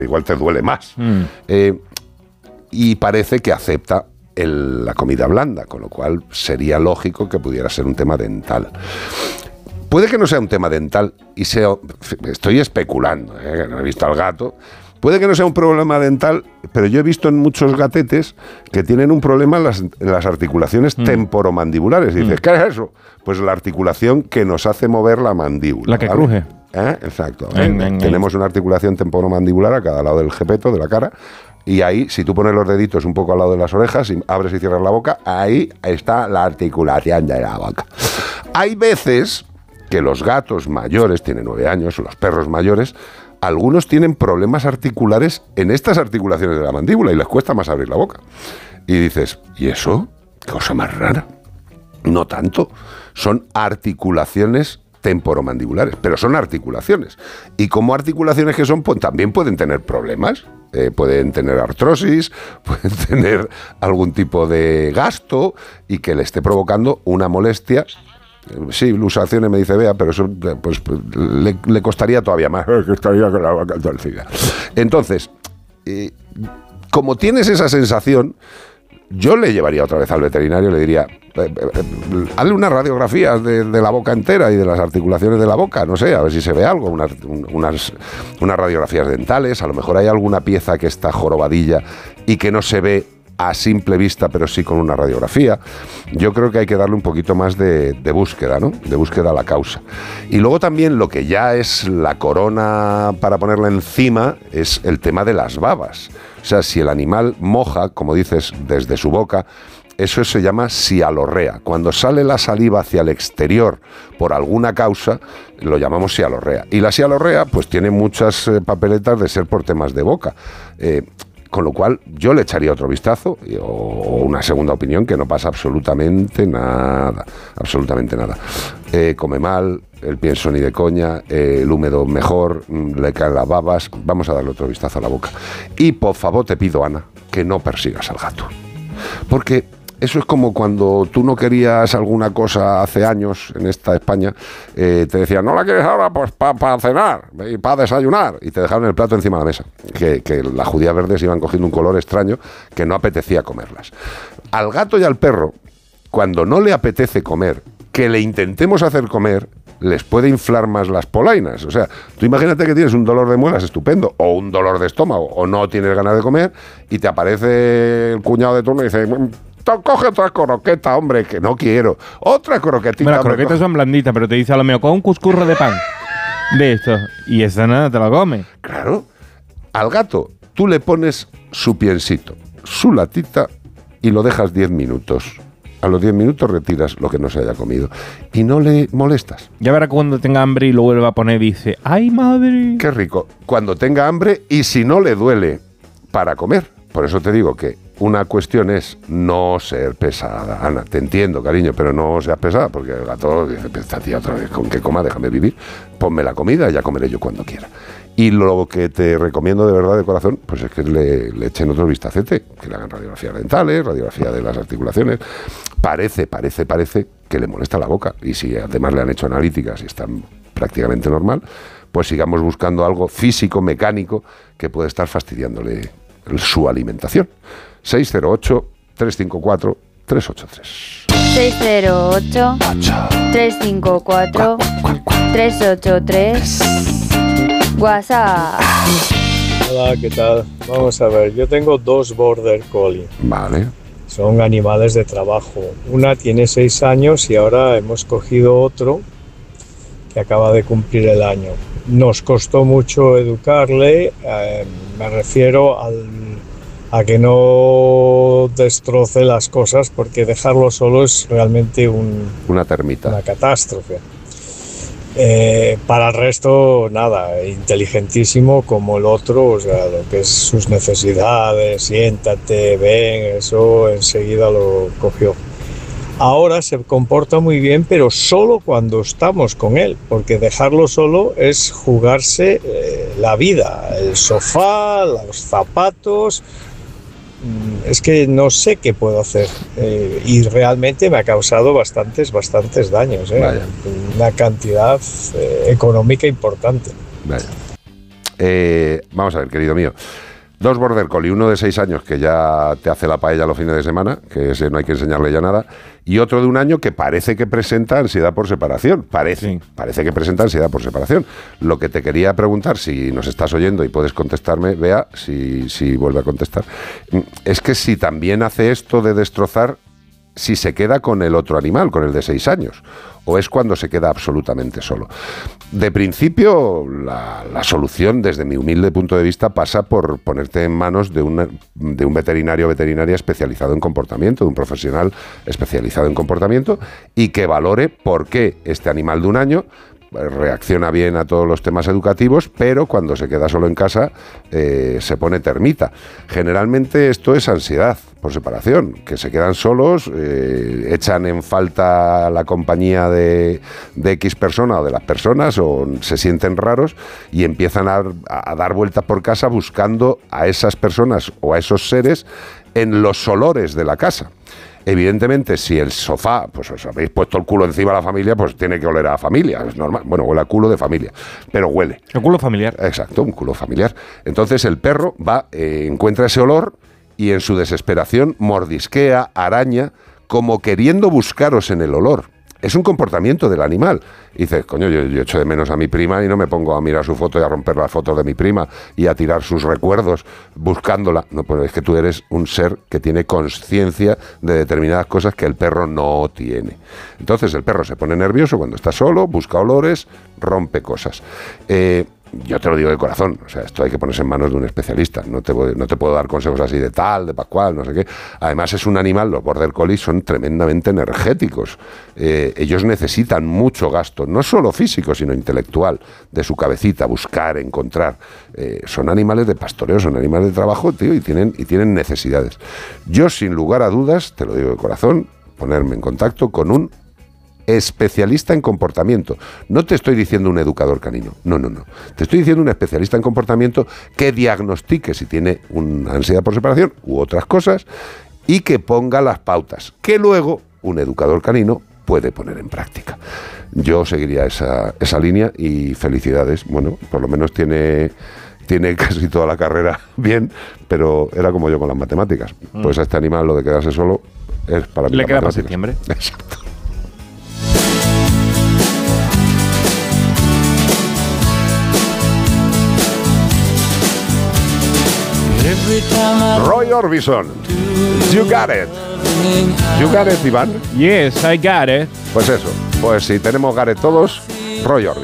igual te duele más. Y parece que acepta la comida blanda, con lo cual sería lógico que pudiera ser un tema dental. Puede que no sea un tema dental y estoy especulando, que no he visto al gato. Puede que no sea un problema dental, pero yo he visto en muchos gatetes que tienen un problema en las articulaciones temporomandibulares. Y dices, ¿qué es eso? Pues la articulación que nos hace mover la mandíbula. La que cruje. Exacto. Tenemos una articulación temporomandibular a cada lado del jepeto, de la cara. Y ahí, si tú pones los deditos un poco al lado de las orejas y abres y cierras la boca, ahí está la articulación de la boca. Hay veces que los gatos mayores, tienen 9 años, o los perros mayores, algunos tienen problemas articulares en estas articulaciones de la mandíbula y les cuesta más abrir la boca. Y dices, ¿y eso? ¿Qué cosa más rara? No tanto. Son articulaciones temporomandibulares, pero son articulaciones. Y como articulaciones que son, pues también pueden tener problemas. Pueden tener artrosis, pueden tener algún tipo de gasto y que le esté provocando una molestia. Sí, luxaciones, me dice Bea, pero eso pues le costaría todavía más. Que estaría con la boca torcida. Entonces, como tienes esa sensación, yo le llevaría otra vez al veterinario y le diría, hazle unas radiografías de la boca entera y de las articulaciones de la boca, no sé, a ver si se ve algo, unas radiografías dentales, a lo mejor hay alguna pieza que está jorobadilla y que no se ve a simple vista, pero sí con una radiografía. Yo creo que hay que darle un poquito más de búsqueda, ¿no? De búsqueda a la causa. Y luego también lo que ya es la corona para ponerla encima es el tema de las babas. O sea, si el animal moja, como dices, desde su boca, eso se llama sialorrea. Cuando sale la saliva hacia el exterior por alguna causa, lo llamamos sialorrea. Y la sialorrea, pues tiene muchas papeletas de ser por temas de boca. Con lo cual, yo le echaría otro vistazo o una segunda opinión, que no pasa absolutamente nada. Absolutamente nada. Come mal, el pienso ni de coña, el húmedo mejor, le caen las babas. Vamos a darle otro vistazo a la boca. Y por favor te pido, Ana, que no persigas al gato. Porque eso es como cuando tú no querías alguna cosa hace años en esta España, te decían, ¿no la quieres ahora? Pues para cenar y para desayunar. Y te dejaron el plato encima de la mesa. Que las judías verdes iban cogiendo un color extraño que no apetecía comerlas. Al gato y al perro, cuando no le apetece comer, que le intentemos hacer comer, les puede inflar más las polainas. O sea, tú imagínate que tienes un dolor de muelas estupendo, o un dolor de estómago, o no tienes ganas de comer, y te aparece el cuñado de turno y dice, coge otra croqueta, hombre, que no quiero. Otra croquetita. Bueno, las croquetas son blanditas, pero te dice a lo mejor con un cuscurro de pan de esto. Y esa nada te la come. Claro. Al gato tú le pones su piensito, su latita y lo dejas 10 minutos. A los 10 minutos retiras lo que no se haya comido y no le molestas. Ya verá cuando tenga hambre y lo vuelva a poner y dice, ¡ay, madre! Qué rico. Cuando tenga hambre y si no le duele para comer. Por eso te digo que una cuestión es no ser pesada. Ana, te entiendo, cariño, pero no seas pesada, porque el gato dice, esta tía otra vez con que coma, déjame vivir. Ponme la comida y ya comeré yo cuando quiera. Y lo que te recomiendo de verdad, de corazón, pues es que le echen otro vistacete, que le hagan radiografías dentales, radiografía de las articulaciones. Parece que le molesta la boca. Y si además le han hecho analíticas y están prácticamente normal, pues sigamos buscando algo físico, mecánico, que puede estar fastidiándole su alimentación. 608-354-383. 608-354-383. WhatsApp. Hola, ¿qué tal? Vamos a ver, yo tengo 2 Border Collie. Vale. Son animales de trabajo. Una tiene 6 años y ahora hemos cogido otro que acaba de cumplir el año. Nos costó mucho educarle, me refiero a que no destroce las cosas, porque dejarlo solo es realmente una termita, una catástrofe. Para el resto, nada, inteligentísimo como el otro, o sea, lo que es sus necesidades, siéntate, ven, eso enseguida lo cogió. Ahora se comporta muy bien, pero solo cuando estamos con él, porque dejarlo solo es jugarse la vida, el sofá, los zapatos. Es que no sé qué puedo hacer y realmente me ha causado bastantes daños, Vaya. una cantidad económica importante. Vaya. Vamos a ver, querido mío. 2 border collie, uno de 6 años que ya te hace la paella los fines de semana, que ese no hay que enseñarle ya nada, y otro de 1 año que parece que presenta ansiedad por separación. Parece que presenta ansiedad por separación. Lo que te quería preguntar, si nos estás oyendo y puedes contestarme, vea si vuelve a contestar, es que si también hace esto de destrozar, si se queda con el otro animal, con el de 6 años, o es cuando se queda absolutamente solo. De principio, la solución, desde mi humilde punto de vista, pasa por ponerte en manos de un veterinario o veterinaria especializado en comportamiento, de un profesional especializado en comportamiento, y que valore por qué este animal de 1 año reacciona bien a todos los temas educativos, pero cuando se queda solo en casa se pone termita. Generalmente esto es ansiedad por separación, que se quedan solos, echan en falta la compañía de X persona o de las personas, o se sienten raros y empiezan a dar vueltas por casa buscando a esas personas o a esos seres en los olores de la casa. Evidentemente, si el sofá, pues os habéis puesto el culo encima de la familia, pues tiene que oler a familia, es normal. Bueno, huele a culo de familia, pero huele. El culo familiar. Exacto, un culo familiar. Entonces el perro va, encuentra ese olor y en su desesperación mordisquea, araña, como queriendo buscaros en el olor. Es un comportamiento del animal. Y dices, coño, yo echo de menos a mi prima y no me pongo a mirar su foto y a romper las fotos de mi prima y a tirar sus recuerdos buscándola. No, pues es que tú eres un ser que tiene conciencia de determinadas cosas que el perro no tiene. Entonces el perro se pone nervioso cuando está solo, busca olores, rompe cosas. Yo te lo digo de corazón, o sea, esto hay que ponerse en manos de un especialista, no te puedo dar consejos así de tal, de pascual, no sé qué. Además es un animal, los border collies son tremendamente energéticos, ellos necesitan mucho gasto, no solo físico, sino intelectual, de su cabecita, buscar, encontrar. Son animales de pastoreo, son animales de trabajo, tío, y tienen necesidades. Yo, sin lugar a dudas, te lo digo de corazón, ponerme en contacto con un especialista en comportamiento. No te estoy diciendo un educador canino, no. Te estoy diciendo un especialista en comportamiento que diagnostique si tiene una ansiedad por separación u otras cosas y que ponga las pautas que luego un educador canino puede poner en práctica. Yo seguiría esa línea y felicidades. Bueno, por lo menos tiene casi toda la carrera bien, pero era como yo con las matemáticas. Pues a este animal lo de quedarse solo es para mí. Le queda para septiembre. Exacto. Roy Orbison, You Got It. You Got It, Iván. Yes, I got it. Pues eso, pues si tenemos Got It todos, Roy Orbison.